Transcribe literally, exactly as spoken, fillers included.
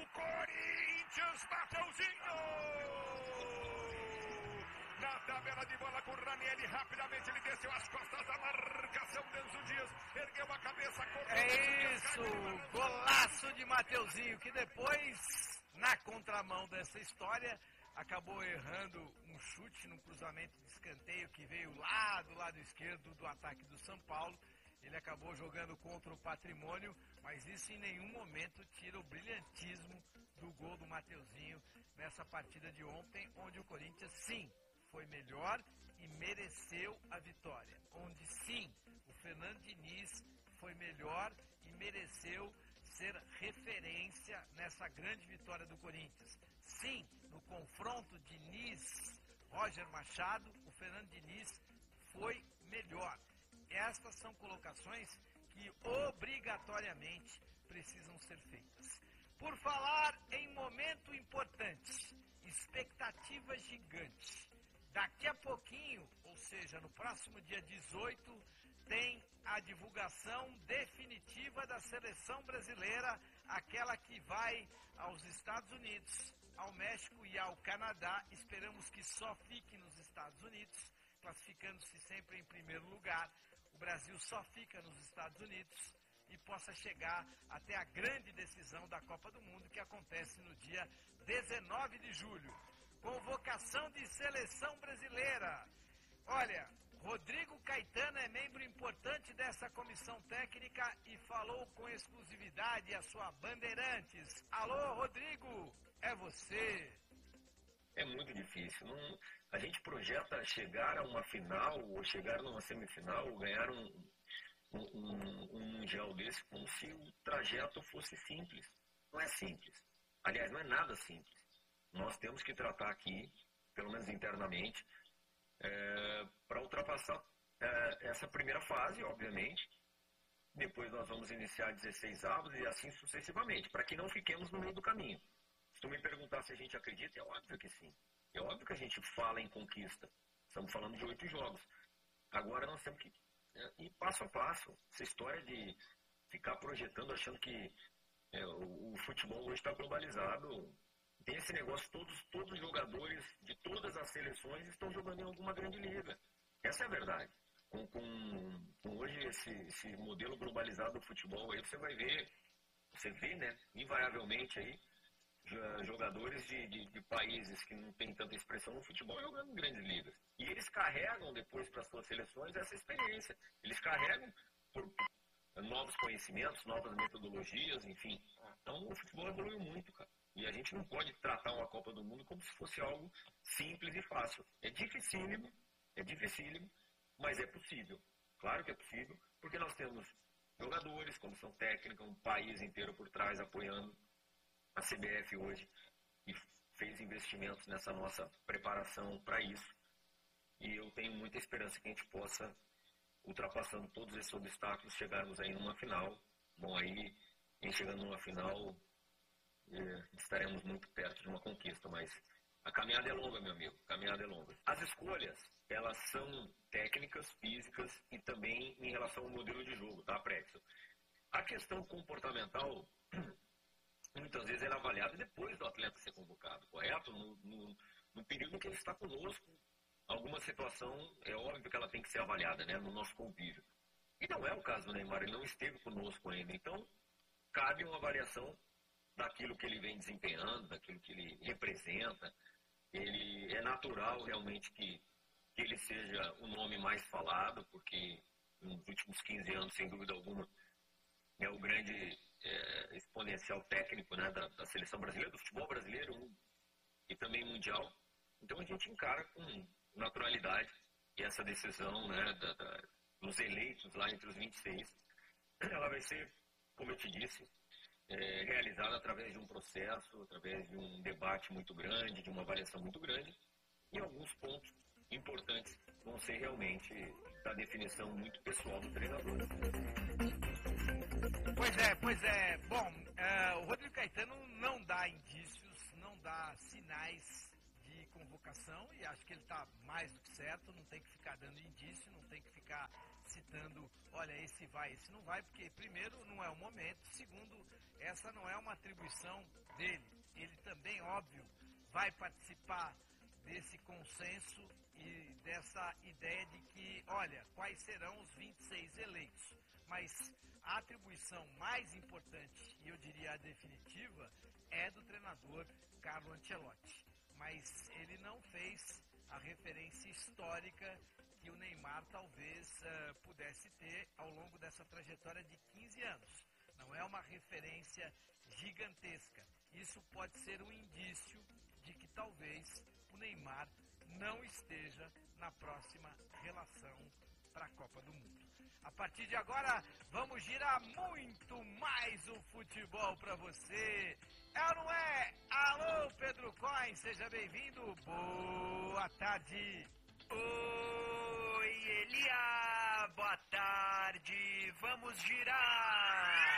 Corinthians, Mateuzinho! Na tabela de bola com o Ranieri, rapidamente ele desceu as costas da marcação. Denzo Dias ergueu a cabeça. É isso, golaço de Mateuzinho, que depois, na contramão dessa história, acabou errando um chute num cruzamento de escanteio que veio lá do lado esquerdo do ataque do São Paulo. Ele acabou jogando contra o Patrimônio, mas isso em nenhum momento tira o brilhantismo do gol do Mateuzinho nessa partida de ontem, onde o Corinthians, sim, foi melhor e mereceu a vitória. Onde, sim, o Fernando Diniz foi melhor e mereceu ser referência nessa grande vitória do Corinthians. Sim, no confronto Diniz-Roger Machado, o Fernando Diniz foi melhor. Estas são colocações que obrigatoriamente precisam ser feitas. Por falar em momento importante, expectativa gigante. Daqui a pouquinho, ou seja, no próximo dia dezoito, tem a divulgação definitiva da seleção brasileira, aquela que vai aos Estados Unidos, ao México e ao Canadá. Esperamos que só fique nos Estados Unidos, classificando-se sempre em primeiro lugar. O Brasil só fica nos Estados Unidos e possa chegar até a grande decisão da Copa do Mundo, que acontece no dia dezenove de julho. Convocação de seleção brasileira. Olha, Rodrigo Caetano é membro importante dessa comissão técnica e falou com exclusividade a sua Bandeirantes. Alô, Rodrigo, é você. É muito difícil. Não, a gente projeta chegar a uma final, ou chegar numa semifinal, ou ganhar um, um, um, um mundial desse, como se o trajeto fosse simples. Não é simples. Aliás, não é nada simples. Nós temos que tratar aqui, pelo menos internamente, é, para ultrapassar é, essa primeira fase, obviamente. Depois nós vamos iniciar dezesseis avos e assim sucessivamente, para que não fiquemos no meio do caminho. Se tu me perguntar se a gente acredita, é óbvio que sim. É óbvio que a gente fala em conquista. Estamos falando de oito jogos. Agora nós temos que é, ir passo a passo. Essa história de ficar projetando, achando que é, o, o futebol hoje está globalizado. Tem esse negócio, todos, todos os jogadores de todas as seleções estão jogando em alguma grande liga. Essa é a verdade. Com, com, com hoje esse, esse modelo globalizado do futebol, aí você vai ver, você vê, né, invariavelmente aí, jogadores de, de, de países que não tem tanta expressão no futebol jogando em grandes ligas. E eles carregam depois para as suas seleções essa experiência. Eles carregam por novos conhecimentos, novas metodologias, enfim. Então o futebol evoluiu muito, cara. E a gente não pode tratar uma Copa do Mundo como se fosse algo simples e fácil. É dificílimo, é dificílimo, mas é possível. Claro que é possível, porque nós temos jogadores, comissão técnica, um país inteiro por trás apoiando. A C B F hoje e fez investimentos nessa nossa preparação para isso. E eu tenho muita esperança que a gente possa, ultrapassando todos esses obstáculos, chegarmos aí numa final. Bom, aí, em chegando numa final, é, estaremos muito perto de uma conquista, mas a caminhada é longa, meu amigo, a caminhada é longa. As escolhas, elas são técnicas, físicas e também em relação ao modelo de jogo, tá, Prédio? A questão comportamental, muitas vezes ela é avaliada depois do atleta ser convocado, correto? No, no, no período em que ele está conosco, alguma situação, é óbvio que ela tem que ser avaliada, né, no nosso convívio. E não é o caso do Neymar, ele não esteve conosco ainda. Então, cabe uma avaliação daquilo que ele vem desempenhando, daquilo que ele representa. Ele é natural realmente que, que ele seja o nome mais falado, porque nos últimos quinze anos, sem dúvida alguma, é o grande é, exponencial técnico, né, da, da seleção brasileira, do futebol brasileiro e também mundial. Então a gente encara com naturalidade e essa decisão, né, da, da, dos eleitos lá entre os vinte e seis, ela vai ser, como eu te disse, é, realizada através de um processo, através de um debate muito grande, de uma avaliação muito grande, e alguns pontos importantes vão ser realmente da definição muito pessoal do treinador. Pois é, pois é. Bom, uh, o Rodrigo Caetano não dá indícios, não dá sinais de convocação e acho que ele está mais do que certo, não tem que ficar dando indício, não tem que ficar citando, olha, esse vai, esse não vai, porque primeiro não é o momento, segundo, essa não é uma atribuição dele. Ele também, óbvio, vai participar desse consenso e dessa ideia de que, olha, quais serão os vinte e seis eleitos. Mas a atribuição mais importante, e eu diria a definitiva, é do treinador Carlo Ancelotti. Mas ele não fez a referência histórica que o Neymar talvez uh, pudesse ter ao longo dessa trajetória de quinze anos. Não é uma referência gigantesca. Isso pode ser um indício de que talvez o Neymar não esteja na próxima relação para a Copa do Mundo. A partir de agora, vamos girar muito mais o futebol para você. É ou não é? Alô, Pedro Coin, seja bem-vindo. Boa tarde. Oi, Elia, boa tarde. Vamos girar.